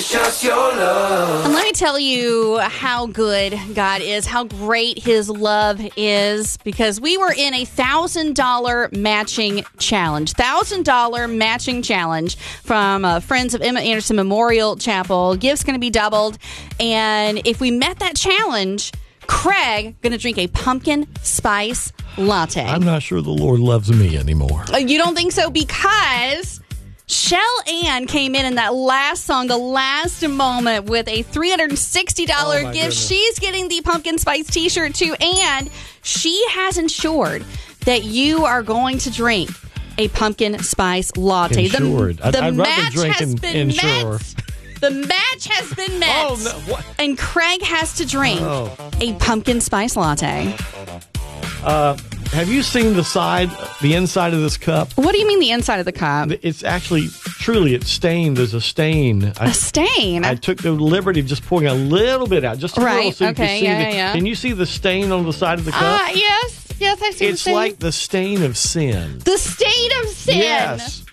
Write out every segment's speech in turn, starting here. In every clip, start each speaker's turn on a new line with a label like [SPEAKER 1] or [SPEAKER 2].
[SPEAKER 1] It's just your love.
[SPEAKER 2] And let me tell you how good God is, how great his love is, because we were in a $1,000 matching challenge. $1,000 matching challenge from Friends of Emma Anderson Memorial Chapel. Gifts going to be doubled. And if we met that challenge, Craig going to drink a pumpkin spice latte.
[SPEAKER 3] I'm not sure the Lord loves me anymore.
[SPEAKER 2] You don't think so? Because Shell Ann came in that last song, the last moment, with a $360 gift.
[SPEAKER 3] Goodness.
[SPEAKER 2] She's getting the pumpkin spice t-shirt too, and she has ensured that you are going to drink a pumpkin spice latte.
[SPEAKER 3] Insured.
[SPEAKER 2] The
[SPEAKER 3] I'd rather
[SPEAKER 2] match
[SPEAKER 3] drink
[SPEAKER 2] has
[SPEAKER 3] an
[SPEAKER 2] been
[SPEAKER 3] insure.
[SPEAKER 2] met. The match has been met.
[SPEAKER 3] Oh, no. What?
[SPEAKER 2] And Craig has to drink a pumpkin spice latte.
[SPEAKER 3] Have you seen the inside of this cup?
[SPEAKER 2] What do you mean the inside of the cup?
[SPEAKER 3] It's actually, truly, it's stained. There's a stain.
[SPEAKER 2] A stain?
[SPEAKER 3] I took the liberty of just pouring a little bit out. Just a little, so you
[SPEAKER 2] okay,
[SPEAKER 3] can see
[SPEAKER 2] yeah.
[SPEAKER 3] Can you see the stain on the side of the cup?
[SPEAKER 2] Yes, I see the
[SPEAKER 3] It's
[SPEAKER 2] stain.
[SPEAKER 3] like the stain of sin.
[SPEAKER 2] The stain of sin.
[SPEAKER 3] Yes.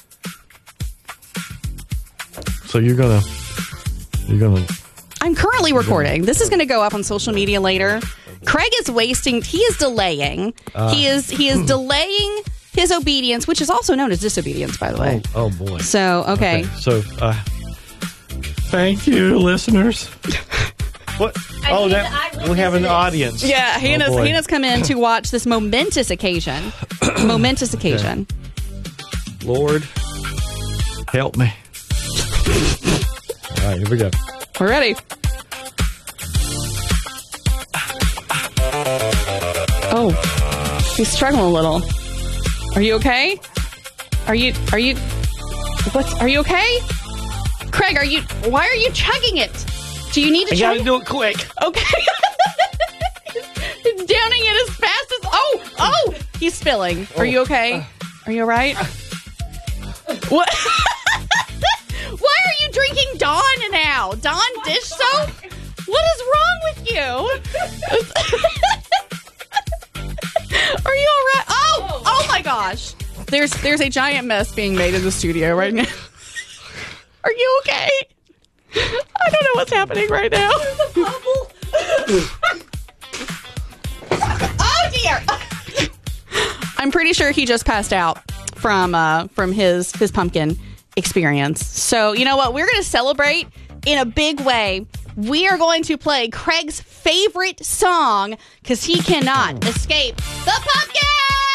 [SPEAKER 3] So you're gonna.
[SPEAKER 2] I'm currently recording. This is going to go up on social media later. Craig is delaying. He is delaying his obedience, which is also known as disobedience, by the way.
[SPEAKER 3] Oh boy.
[SPEAKER 2] So, okay.
[SPEAKER 3] So, thank you, listeners. What? We have an audience.
[SPEAKER 2] Yeah,
[SPEAKER 3] Oh, boy.
[SPEAKER 2] Hannah's come in to watch this momentous occasion. Momentous occasion.
[SPEAKER 3] Okay. Lord, help me. All right, here we go.
[SPEAKER 2] We're ready. Oh, he's struggling a little. Are you okay? Are you okay? Craig, why are you chugging it? Do you need to
[SPEAKER 3] I
[SPEAKER 2] chug
[SPEAKER 3] gotta do it quick.
[SPEAKER 2] Okay. He's downing it as fast as... Oh, he's spilling. Are you okay? Are you all right? What? Why are you drinking Dawn now? Dawn dish soap? What is wrong with you? Are you all right? Oh my gosh. There's a giant mess being made in the studio right now. Are you okay? I don't know what's happening right now. Oh dear. I'm pretty sure he just passed out from his pumpkin experience. So, you know what? We're going to celebrate in a big way. We are going to play Craig's favorite song because he cannot escape the pumpkin!